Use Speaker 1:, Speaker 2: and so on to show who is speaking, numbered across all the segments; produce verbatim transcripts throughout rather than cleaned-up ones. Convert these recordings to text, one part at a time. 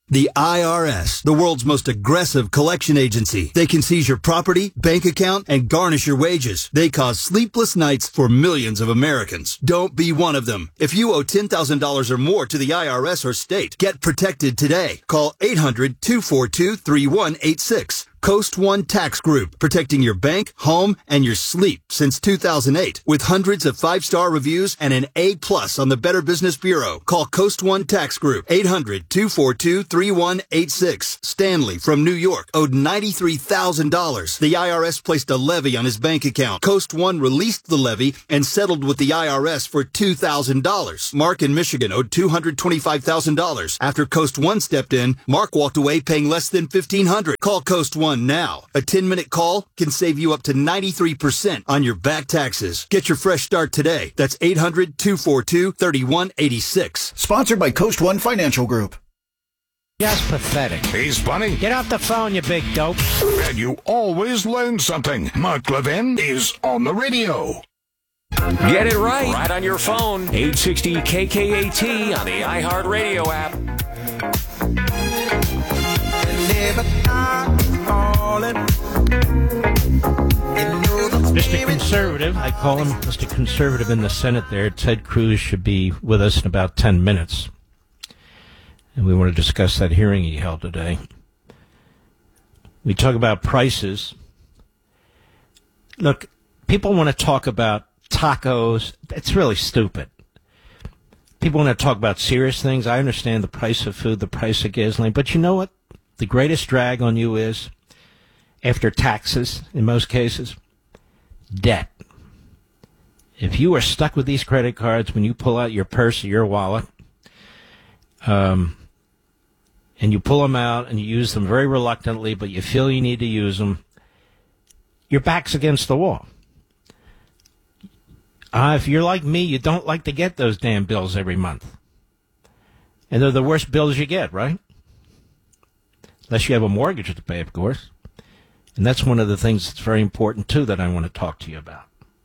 Speaker 1: The I R S, the world's most aggressive collection agency. They can seize your property, bank account, and garnish your wages. They cause sleepless nights for millions of Americans. Don't be one of them. If you owe ten thousand dollars or more to the I R S or state, get protected today. Call eight hundred, two four two, three one eight six. Coast One Tax Group, protecting your bank, home, and your sleep since two thousand eight. With hundreds of five-star reviews and an A plus on the Better Business Bureau. Call Coast One Tax Group, eight hundred, two four two, three one eight six. Stanley from New York owed ninety-three thousand dollars. The I R S placed a levy on his bank account. Coast One released the levy and settled with the I R S for two thousand dollars. Mark in Michigan owed two hundred twenty-five thousand dollars. After Coast One stepped in, Mark walked away paying less than fifteen hundred dollars. Call Coast One now. A ten-minute call can save you up to ninety-three percent on your back taxes. Get your fresh start today. That's eight hundred, two four two, three one eight six.
Speaker 2: Sponsored by Coast One Financial Group.
Speaker 3: Just pathetic.
Speaker 4: He's funny.
Speaker 3: Get off the phone, you big dope.
Speaker 4: And you always learn something. Mark Levin is on the radio.
Speaker 5: Get it right. Right on your phone. eight sixty K K A T on the iHeartRadio app.
Speaker 3: Mister Conservative, I call him Mister Conservative in the Senate there. Ted Cruz should be with us in about ten minutes. And we want to discuss that hearing he held today. We talk about prices. Look, people want to talk about tacos. It's really stupid. People want to talk about serious things. I understand the price of food, the price of gasoline. But you know what the greatest drag on you is? After taxes, in most cases, debt. If you are stuck with these credit cards when you pull out your purse or your wallet, um, and you pull them out and you use them very reluctantly, but you feel you need to use them, your back's against the wall. Uh, if you're like me, you don't like to get those damn bills every month. And they're the worst bills you get, right? Unless you have a mortgage to pay, of course. And that's one of the things that's very important, too, that I want to talk to you about.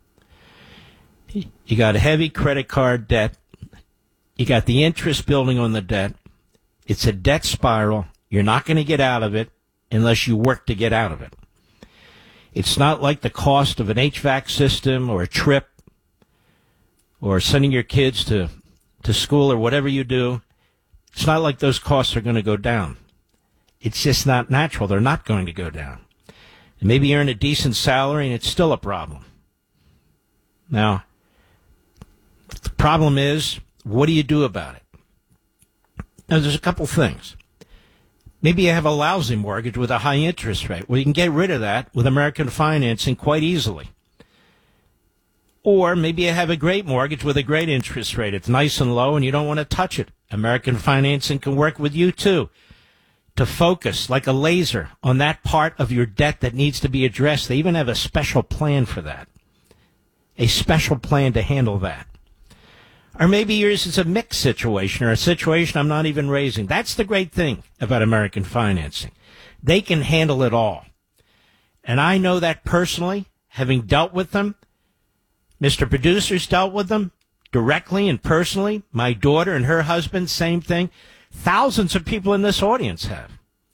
Speaker 3: You got a heavy credit card debt. You got the interest building on the debt. It's a debt spiral. You're not going to get out of it unless you work to get out of it. It's not like the cost of an H V A C system or a trip or sending your kids to, to school or whatever you do. It's not like those costs are going to go down. It's just not natural. They're not going to go down. And maybe you earn a decent salary and it's still a problem. Now, the problem is, what do you do about it? Now, there's a couple things. Maybe you have a lousy mortgage with a high interest rate. Well, you can get rid of that with American Financing quite easily. Or maybe you have a great mortgage with a great interest rate. It's nice and low and you don't want to touch it. American Financing can work with you, too, to focus like a laser on that part of your debt that needs to be addressed. They even have a special plan for that. A special plan to handle that. Or maybe yours is a mixed situation or a situation I'm not even raising. That's the great thing about American Financing. They can handle it all. And I know that personally, having dealt with them. Mister Producer's dealt with them directly and personally. My daughter and her husband, same thing. Thousands of people in this audience have.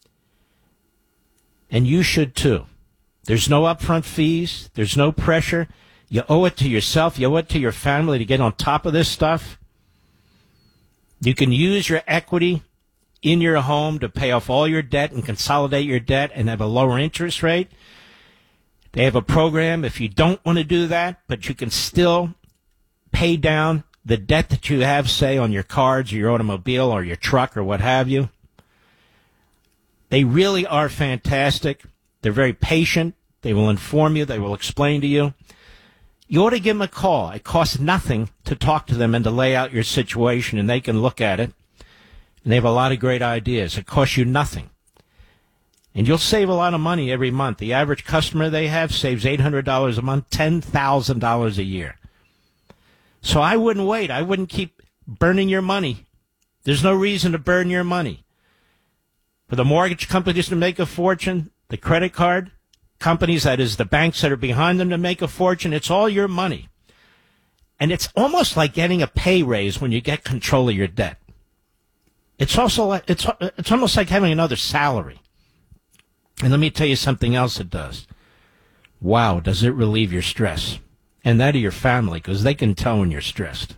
Speaker 3: And you should too. There's no upfront fees. There's no pressure. You owe it to yourself. You owe it to your family to get on top of this stuff. You can use your equity in your home to pay off all your debt and consolidate your debt and have a lower interest rate. They have a program if you don't want to do that, but you can still pay down the debt that you have, say, on your cards or your automobile or your truck or what have you. They really are fantastic. They're very patient. They will inform you. They will explain to you. You ought to give them a call. It costs nothing to talk to them and to lay out your situation, and they can look at it. And they have a lot of great ideas. It costs you nothing. And you'll save a lot of money every month. The average customer they have saves eight hundred dollars a month, ten thousand dollars a year. So I wouldn't wait. I wouldn't keep burning your money. There's no reason to burn your money. For the mortgage companies to make a fortune, the credit card companies, that is the banks that are behind them, to make a fortune, it's all your money. And it's almost like getting a pay raise when you get control of your debt. It's also like, it's it's almost like having another salary. And let me tell you something else it does. Wow, does it relieve your stress? And that of your family, because they can tell when you're stressed.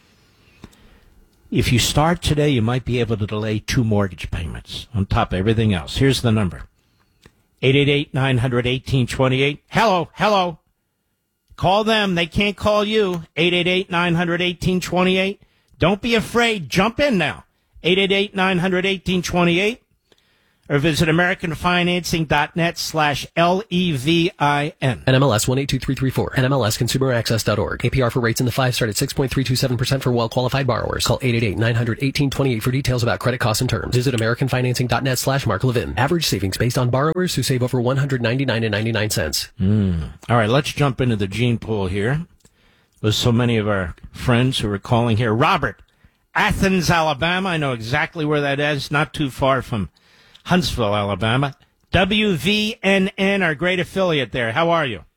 Speaker 3: If you start today, you might be able to delay two mortgage payments on top of everything else. Here's the number. eight eight eight, nine hundred, eighteen twenty-eight. Hello, hello. Call them. They can't call you. eight eight eight, nine hundred, eighteen twenty-eight. Don't be afraid. Jump in now. eight eight eight, nine hundred, eighteen twenty-eight. Or visit americanfinancing.net slash L E V I N.
Speaker 6: N M L S one eight two three three four. N M L S consumer access dot org. A P R for rates in the five start at six point three two seven percent for well-qualified borrowers. Call eight eight eight, nine hundred, eighteen twenty-eight for details about credit costs and terms. Visit americanfinancing.net slash Mark Levin. Average savings based on borrowers who save over one hundred ninety-nine dollars and ninety-nine cents.
Speaker 3: Mm. All right, let's jump into the gene pool here. With so many of our friends who are calling here. Robert, Athens, Alabama. I know exactly where that is. Not too far from Huntsville, Alabama. W V N N, our great affiliate there. How are you?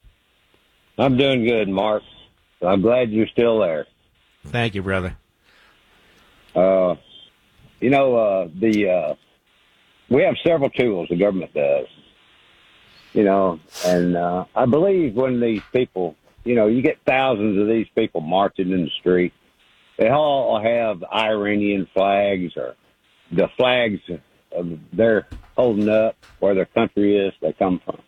Speaker 7: I'm doing good, Mark. I'm glad you're still there.
Speaker 3: Thank you, brother.
Speaker 7: Uh, you know, uh, the uh, we have several tools, the government does. You know, and uh, I believe when these people, you know, you get thousands of these people marching in the street, they all have Iranian flags or the flags they're holding up where their country is they come from.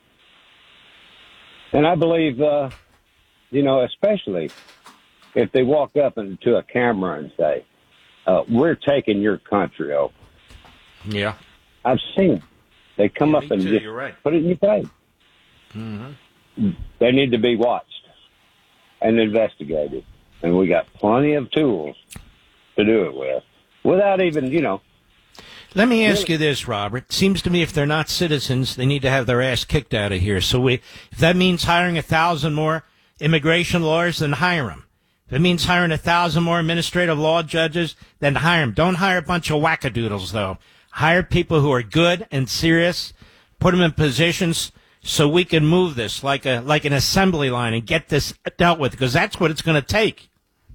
Speaker 7: And I believe, uh, you know, especially if they walk up into a camera and say, uh, we're taking your country over.
Speaker 3: Yeah.
Speaker 7: I've seen them. They come
Speaker 3: yeah,
Speaker 7: up and
Speaker 3: too,
Speaker 7: just
Speaker 3: you're right.
Speaker 7: put it in your face. Mm-hmm. They need to be watched and investigated. And we got plenty of tools to do it with without even, you know,
Speaker 3: let me ask you this, Robert. Seems to me if they're not citizens, they need to have their ass kicked out of here. So we, if that means hiring a thousand more immigration lawyers, then hire them. If it means hiring a thousand more administrative law judges, then hire them. Don't hire a bunch of wackadoodles, though. Hire people who are good and serious. Put them in positions so we can move this like a like an assembly line and get this dealt with, because that's what it's going to take.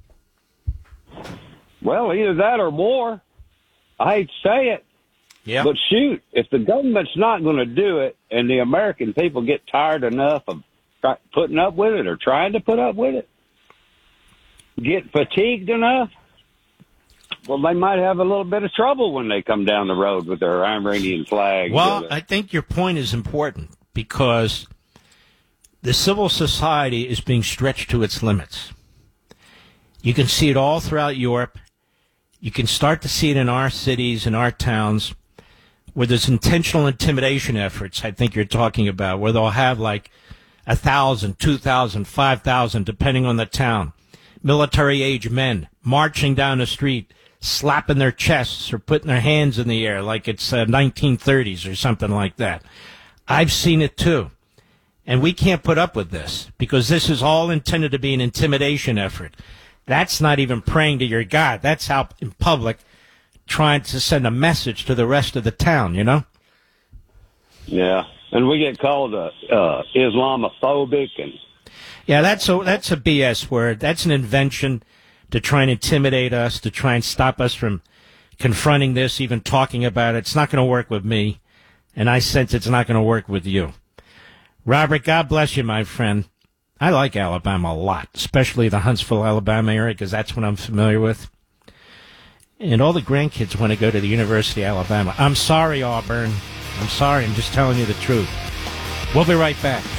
Speaker 7: Well, either that or more. I hate to say it.
Speaker 3: Yeah.
Speaker 7: But shoot, if the government's not going to do it and the American people get tired enough of try, putting up with it or trying to put up with it, get fatigued enough, well, they might have a little bit of trouble when they come down the road with their Iranian flag.
Speaker 3: Well, I think your point is important because the civil society is being stretched to its limits. You can see it all throughout Europe. You can start to see it in our cities, in our towns, where there's intentional intimidation efforts, I think you're talking about, where they'll have like a thousand, two thousand, five thousand, depending on the town, military-age men marching down the street, slapping their chests or putting their hands in the air like it's uh, nineteen thirties or something like that. I've seen it too. And we can't put up with this because this is all intended to be an intimidation effort. That's not even praying to your God. That's out in public trying to send a message to the rest of the town, you know?
Speaker 7: Yeah, and we get called uh, uh, Islamophobic. and
Speaker 3: Yeah, that's a, that's a B S word. That's an invention to try and intimidate us, to try and stop us from confronting this, even talking about it. It's not going to work with me, and I sense it's not going to work with you. Robert, God bless you, my friend. I like Alabama a lot, especially the Huntsville, Alabama area, because that's what I'm familiar with. And all the grandkids want to go to the University of Alabama. I'm sorry, Auburn. I'm sorry. I'm just telling you the truth. We'll be right back.